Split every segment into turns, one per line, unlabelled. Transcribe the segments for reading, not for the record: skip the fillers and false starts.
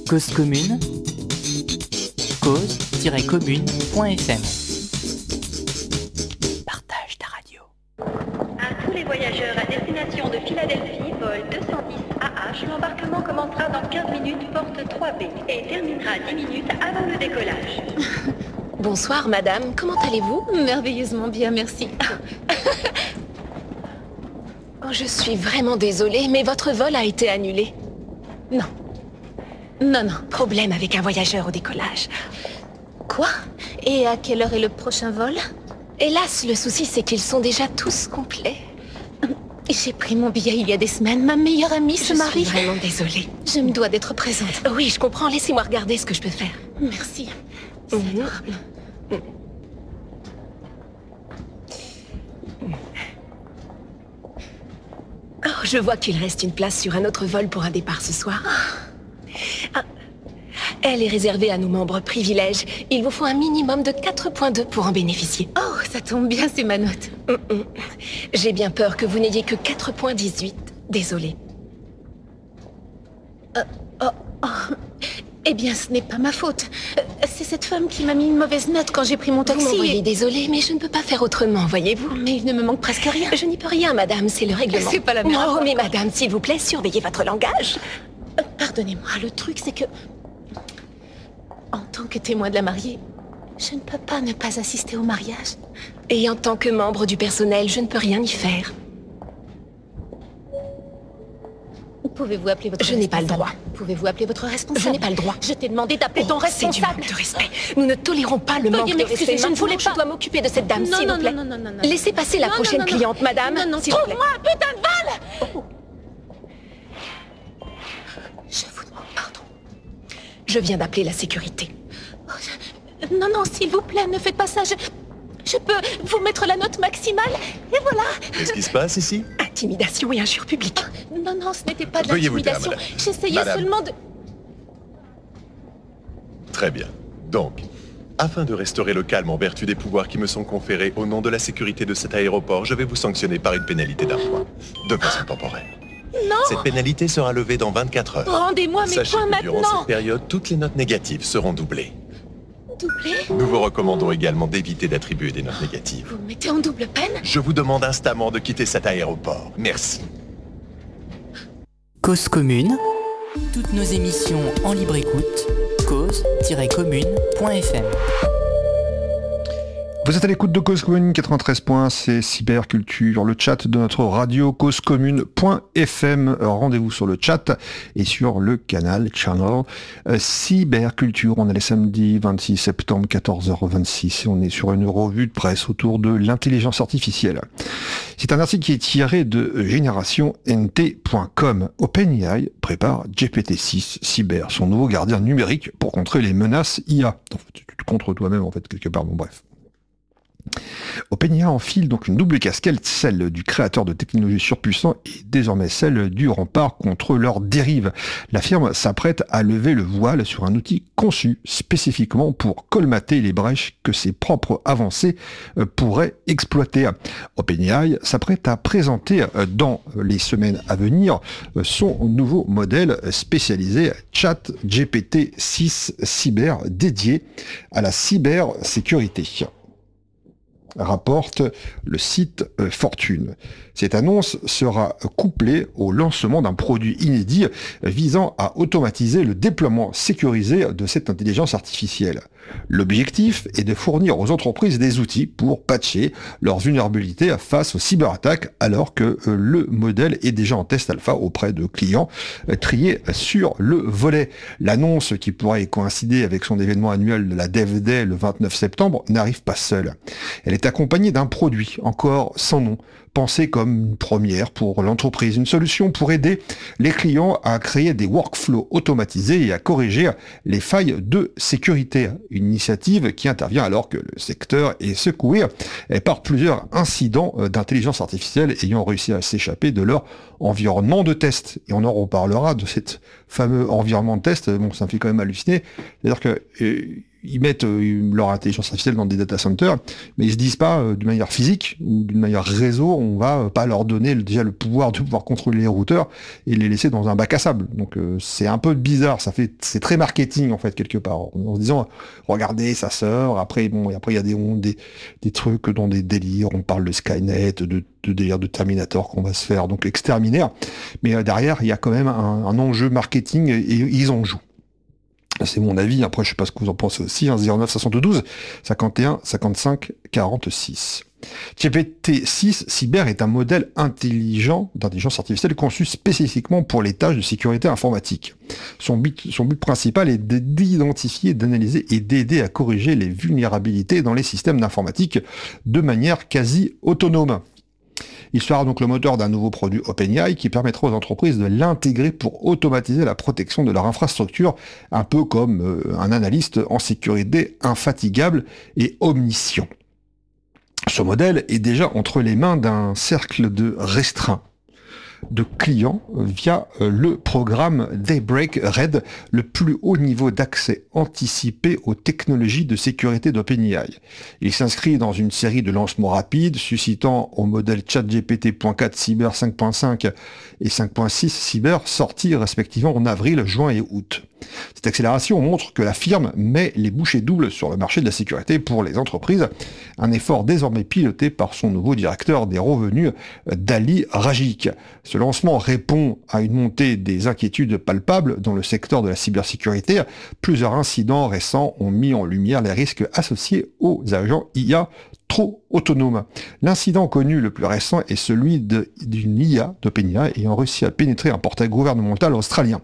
Cause commune, cause-commune.fm. Partage ta radio.
À tous les voyageurs à destination de Philadelphie, vol 210 AH, l'embarquement commencera dans 15 minutes, porte 3B, et terminera 10 minutes avant le décollage.
Bonsoir madame, comment allez-vous ?
Merveilleusement bien, merci.
Oh, je suis vraiment désolée, mais votre vol a été annulé.
Non.
Problème avec un voyageur au décollage.
Quoi ? Et à quelle heure est le prochain vol ?
Hélas, le souci c'est qu'ils sont déjà tous complets.
J'ai pris mon billet il y a des semaines. Ma meilleure amie se marie.
Je suis vraiment désolée.
Je me dois d'être présente.
Oui, je comprends. Laissez-moi regarder ce que je peux faire.
Merci. C'est adorable.
Oh, je vois qu'il reste une place sur un autre vol pour un départ ce soir. Elle est réservée à nos membres privilèges. Il vous faut un minimum de 4.2 pour en bénéficier.
Oh, ça tombe bien, c'est ma note.
J'ai bien peur que vous n'ayez que 4.18. Désolée.
Eh bien, ce n'est pas ma faute. C'est cette femme qui m'a mis une mauvaise note quand j'ai pris mon taxi.
Vous m'envoyez désolée, mais je ne peux pas faire autrement, voyez-vous.
Mais il ne me manque presque rien.
Je n'y peux rien, madame, c'est le règlement.
C'est pas la même.
Oh, mais madame, s'il vous plaît, surveillez votre langage.
Pardonnez-moi, le truc c'est que... En tant que témoin de la mariée, je ne peux pas ne pas assister au mariage.
Et en tant que membre du personnel, je ne peux rien y faire.
Pouvez-vous appeler votre
responsable ? Je n'ai pas le droit.
Pouvez-vous appeler votre responsable ?
Je n'ai pas le droit.
Je t'ai demandé d'appeler ton responsable.
C'est du manque de respect. Nous ne tolérons pas le manque de respect.
Je ne voulais pas.
Je dois m'occuper de cette dame, s'il vous plaît.
Non.
Laissez passer la prochaine cliente, madame.
Non,
s'il vous plaît.
trouve-moi un putain de balle. Je vous demande pardon.
Je viens d'appeler la sécurité.
Non, s'il vous plaît, ne faites pas ça. Je peux vous mettre la note maximale, et voilà.
Qu'est-ce qui se passe ici ?
Intimidation et injure publique.
Non, ce n'était pas de
Veuillez vous taire,
l'intimidation.
madame.
J'essayais seulement de...
Très bien. Donc, afin de restaurer le calme en vertu des pouvoirs qui me sont conférés au nom de la sécurité de cet aéroport, je vais vous sanctionner par une pénalité d'1 point, de façon temporaire.
Non.
Cette pénalité sera levée dans 24 heures.
Rendez-moi mes
Sachez
points
que durant
maintenant.
cette période, toutes les notes négatives seront doublées.
Doublé ?
Nous vous recommandons également d'éviter d'attribuer des notes négatives.
Vous me mettez en double peine ?
Je vous demande instamment de quitter cet aéroport. Merci.
Cause commune, toutes nos émissions en libre écoute, cause-commune.fm.
Vous êtes à l'écoute de Cause Commune 93 points, c'est Cyberculture, le chat de notre radio causecommune.fm. Rendez-vous sur le chat et sur le channel Cyberculture. On est les samedis 26 septembre 14h26 et on est sur une revue de presse autour de l'intelligence artificielle. C'est un article qui est tiré de GenerationNT.com. OpenAI prépare GPT-6 Cyber, son nouveau gardien numérique pour contrer les menaces IA. Enfin, tu te contres toi-même en fait quelque part, bon bref. OpenAI enfile donc une double casquette, celle du créateur de technologies surpuissants et désormais celle du rempart contre leurs dérives. La firme s'apprête à lever le voile sur un outil conçu spécifiquement pour colmater les brèches que ses propres avancées pourraient exploiter. OpenAI s'apprête à présenter dans les semaines à venir son nouveau modèle spécialisé ChatGPT-6 Cyber dédié à la cybersécurité, rapporte le site Fortune. Cette annonce sera couplée au lancement d'un produit inédit visant à automatiser le déploiement sécurisé de cette intelligence artificielle. L'objectif est de fournir aux entreprises des outils pour patcher leurs vulnérabilités face aux cyberattaques alors que le modèle est déjà en test alpha auprès de clients triés sur le volet. L'annonce, qui pourrait coïncider avec son événement annuel de la Dev Day le 29 septembre, n'arrive pas seule. Elle est accompagnée d'un produit encore sans nom, pensé comme une première pour l'entreprise, une solution pour aider les clients à créer des workflows automatisés et à corriger les failles de sécurité. Une initiative qui intervient alors que le secteur est secoué par plusieurs incidents d'intelligence artificielle ayant réussi à s'échapper de leur environnement de test. Et on en reparlera de cet fameux environnement de test. Bon, ça me fait quand même halluciner. C'est-à-dire que ils mettent leur intelligence artificielle dans des data centers, mais ils se disent pas d'une manière physique ou d'une manière réseau, on va pas leur donner déjà le pouvoir de pouvoir contrôler les routeurs et les laisser dans un bac à sable. Donc c'est un peu bizarre, c'est très marketing en fait quelque part, en se disant regardez ça sort, après il y a des trucs dans des délires, on parle de Skynet, de délire de Terminator qu'on va se faire donc exterminer, mais derrière il y a quand même un enjeu marketing et ils en jouent. C'est mon avis, après je sais pas ce que vous en pensez aussi, 09 72 51 55 46. GPT-6 Cyber est un modèle intelligent d'intelligence artificielle conçu spécifiquement pour les tâches de sécurité informatique. Son but principal est d'identifier, d'analyser et d'aider à corriger les vulnérabilités dans les systèmes d'informatique de manière quasi autonome. Il sera donc le moteur d'un nouveau produit OpenAI qui permettra aux entreprises de l'intégrer pour automatiser la protection de leur infrastructure, un peu comme un analyste en sécurité infatigable et omniscient. Ce modèle est déjà entre les mains d'un cercle de restreints de clients via le programme Daybreak Red, le plus haut niveau d'accès anticipé aux technologies de sécurité d'OpenAI. Il s'inscrit dans une série de lancements rapides, suscitant au modèle ChatGPT.4 Cyber 5.5 et 5.6 Cyber, sortis respectivement en avril, juin et août. Cette accélération montre que la firme met les bouchées doubles sur le marché de la sécurité pour les entreprises, un effort désormais piloté par son nouveau directeur des revenus, Dali Rajic. Ce lancement répond à une montée des inquiétudes palpables dans le secteur de la cybersécurité. Plusieurs incidents récents ont mis en lumière les risques associés aux agents IA trop autonomes. L'incident connu le plus récent est celui d'une IA d'OpenAI ayant réussi à pénétrer un portail gouvernemental australien,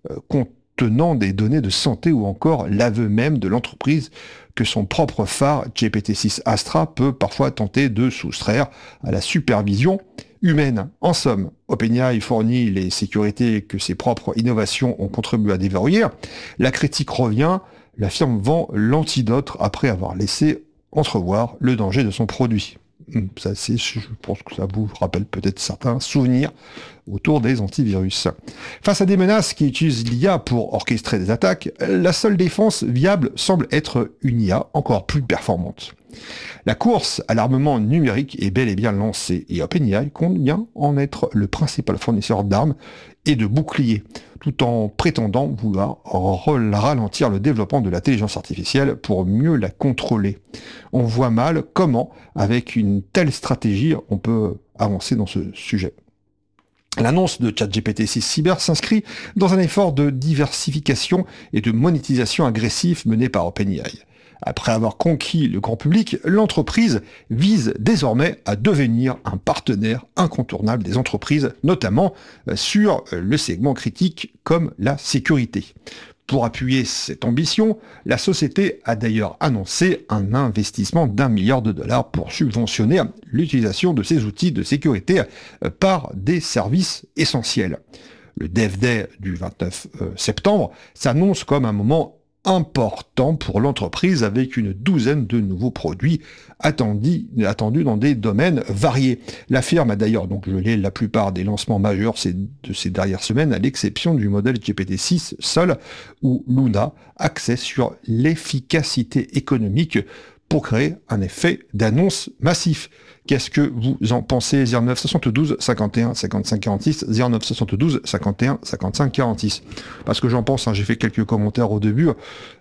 contenant des données de santé ou encore l'aveu même de l'entreprise que son propre phare GPT-6 Astra peut parfois tenter de soustraire à la supervision humaine. En somme, OpenAI fournit les sécurités que ses propres innovations ont contribué à déverrouiller. La critique revient, la firme vend l'antidote après avoir laissé entrevoir le danger de son produit. Ça, je pense que ça vous rappelle peut-être certains souvenirs autour des antivirus. Face à des menaces qui utilisent l'IA pour orchestrer des attaques, la seule défense viable semble être une IA encore plus performante. La course à l'armement numérique est bel et bien lancée et OpenAI compte bien en être le principal fournisseur d'armes et de boucliers, tout en prétendant vouloir ralentir le développement de l'intelligence artificielle pour mieux la contrôler. On voit mal comment, avec une telle stratégie, on peut avancer dans ce sujet. L'annonce de ChatGPT-6 Cyber s'inscrit dans un effort de diversification et de monétisation agressif mené par OpenAI. Après avoir conquis le grand public, l'entreprise vise désormais à devenir un partenaire incontournable des entreprises, notamment sur le segment critique comme la sécurité. Pour appuyer cette ambition, la société a d'ailleurs annoncé un investissement d'$1 milliard pour subventionner l'utilisation de ces outils de sécurité par des services essentiels. Le Dev Day du 29 septembre s'annonce comme un moment important pour l'entreprise avec une douzaine de nouveaux produits attendus dans des domaines variés. La firme a d'ailleurs donc gelé la plupart des lancements majeurs de ces dernières semaines, à l'exception du modèle GPT-6 seul, où Luna axait sur l'efficacité économique pour créer un effet d'annonce massif. Qu'est-ce que vous en pensez? 09 72 51 55 46, 09 72 51 55 46. Parce que j'en pense, j'ai fait quelques commentaires au début,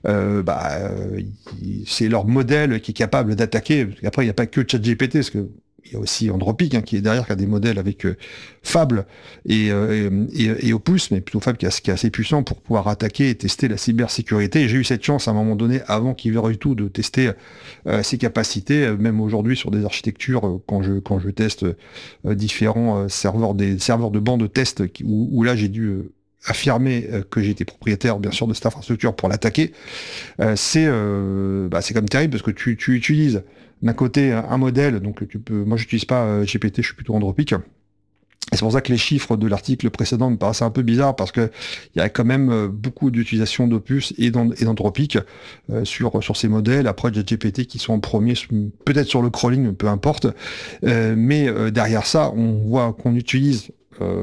c'est leur modèle qui est capable d'attaquer. Après, il n'y a pas que ChatGPT, parce que il y a aussi Anthropic qui est derrière, qui a des modèles avec Fable et Opus, mais plutôt Fable qui est assez puissant pour pouvoir attaquer et tester la cybersécurité. Et j'ai eu cette chance à un moment donné, avant qu'il verrouille tout, de tester ses capacités, même aujourd'hui sur des architectures, quand je teste différents serveurs de bancs de test, où là j'ai dû affirmer que j'étais propriétaire bien sûr de cette infrastructure pour l'attaquer. C'est comme terrible parce que tu utilises d'un côté un modèle, donc moi j'utilise pas GPT, je suis plutôt Anthropic. Et c'est pour ça que les chiffres de l'article précédent me paraissaient un peu bizarres, parce que il y a quand même beaucoup d'utilisation d'Opus et d'Anthropic sur ces modèles. Après, il y a GPT qui sont en premier, peut-être sur le crawling, peu importe. Mais derrière ça, on voit qu'on utilise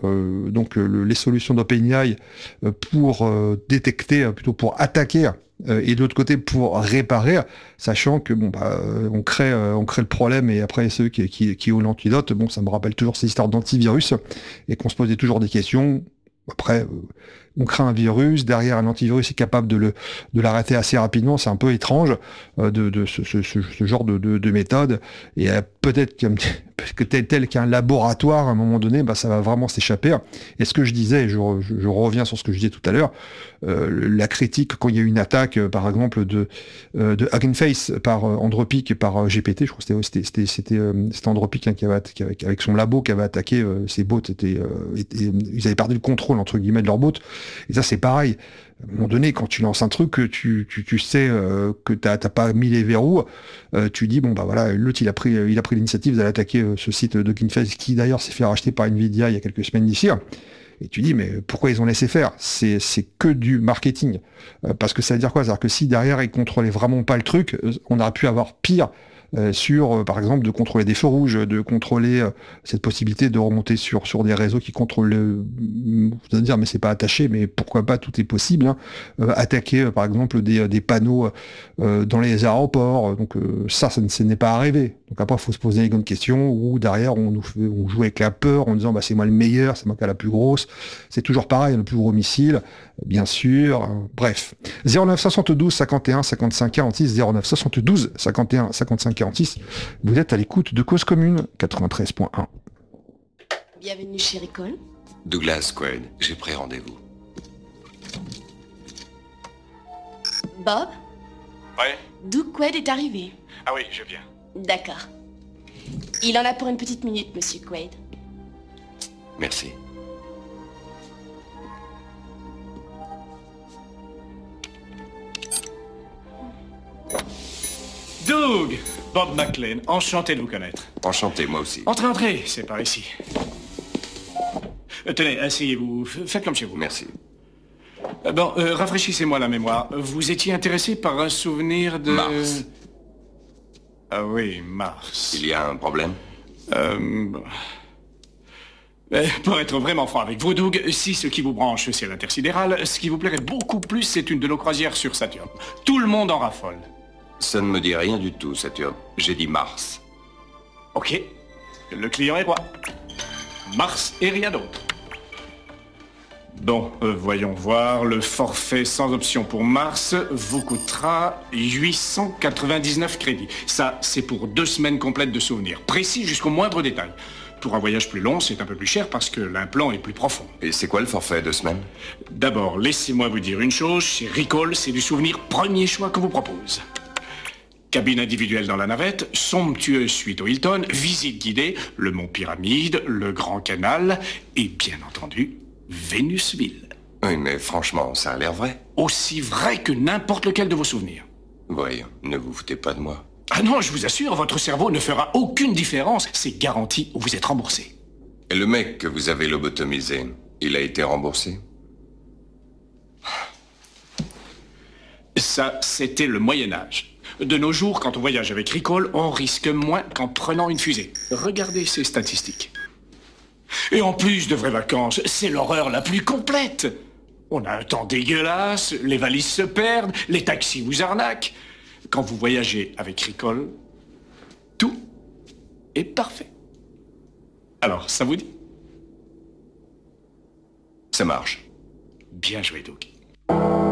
les solutions d'OpenAI pour détecter, plutôt pour attaquer, et de l'autre côté pour réparer, sachant que on crée le problème et après ceux qui ont l'antidote. Ça me rappelle toujours ces histoires d'antivirus et qu'on se posait toujours des questions. Après, on crée un virus, derrière un antivirus est capable de l'arrêter assez rapidement. C'est un peu étrange de ce genre de méthode. Et peut-être que tel qu'un laboratoire, à un moment donné, ça va vraiment s'échapper. Et ce que je disais, je reviens sur ce que je disais tout à l'heure, la critique quand il y a eu une attaque, par exemple, de Hugging Face par Anthropic, par GPT, je crois que c'était Anthropic qui avait avec son labo qui avait attaqué ces bots. Ils avaient perdu le contrôle, entre guillemets, de leurs bots. Et ça, c'est pareil. À un moment donné, quand tu lances un truc, tu sais que t'as pas mis les verrous, tu dis l'autre il a pris l'initiative d'aller attaquer ce site de Kinface qui d'ailleurs s'est fait racheter par Nvidia il y a quelques semaines d'ici. Et tu dis mais pourquoi ils ont laissé faire? C'est que du marketing. Parce que ça veut dire quoi? C'est-à-dire que si derrière ils contrôlaient vraiment pas le truc, on aurait pu avoir pire. Sur, par exemple, de contrôler des feux rouges, de contrôler cette possibilité de remonter sur des réseaux qui contrôlent, vous allez dire, mais c'est pas attaché, mais pourquoi pas, tout est possible, hein. Attaquer, par exemple, des panneaux dans les aéroports, donc ça n'est pas arrivé. Donc après, il faut se poser les bonnes questions, ou derrière, on joue avec la peur, en disant, c'est moi le meilleur, c'est moi qui a la plus grosse, c'est toujours pareil, le plus gros missile, bien sûr, bref. 09 72 51 55 46, 09 72 51 55 46, vous êtes à l'écoute de Cause Commune 93.1.
Bienvenue chez Ricole.
Douglas Quaid, j'ai pris rendez-vous.
Bob,
Ouais.
Doug Quaid est arrivé.
Ah oui, je viens.
D'accord. Il en a pour une petite minute, monsieur Quaid.
Merci.
Doug! Bob McLean, enchanté de vous connaître.
Enchanté, moi aussi.
Entrez, entrez, c'est par ici. Tenez, asseyez-vous, faites comme chez vous.
Merci.
Rafraîchissez-moi la mémoire. Vous étiez intéressé par un souvenir de...
Mars.
Ah oui, Mars.
Il y a un problème?
Pour être vraiment franc avec vous, Doug, si ce qui vous branche, c'est l'intersidéral, ce qui vous plairait beaucoup plus, c'est une de nos croisières sur Saturne. Tout le monde en raffole.
Ça ne me dit rien du tout, Saturne. J'ai dit Mars.
Ok, le client est roi. Mars et rien d'autre. Bon, voyons voir, le forfait sans option pour Mars vous coûtera 899 crédits. Ça, c'est pour 2 semaines complètes de souvenirs, précis jusqu'au moindre détail. Pour un voyage plus long, c'est un peu plus cher parce que l'implant est plus profond.
Et c'est quoi le forfait 2 semaines?
D'abord, laissez-moi vous dire une chose, chez Ricole, c'est du souvenir premier choix qu'on vous propose. Cabine individuelle dans la navette, somptueuse suite au Hilton, visite guidée, le mont Pyramide, le Grand Canal et bien entendu, Vénusville.
Oui, mais franchement, ça a l'air vrai.
Aussi vrai que n'importe lequel de vos souvenirs.
Voyons, ne vous foutez pas de moi.
Ah non, je vous assure, votre cerveau ne fera aucune différence. C'est garanti, vous êtes remboursé.
Et le mec que vous avez lobotomisé, il a été remboursé?
Ça, c'était le Moyen-Âge. De nos jours, quand on voyage avec Ricole, on risque moins qu'en prenant une fusée. Regardez ces statistiques. Et en plus de vraies vacances, c'est l'horreur la plus complète. On a un temps dégueulasse, les valises se perdent, les taxis vous arnaquent. Quand vous voyagez avec Ricole, tout est parfait. Alors, ça vous dit?
Ça marche.
Bien joué, Doug.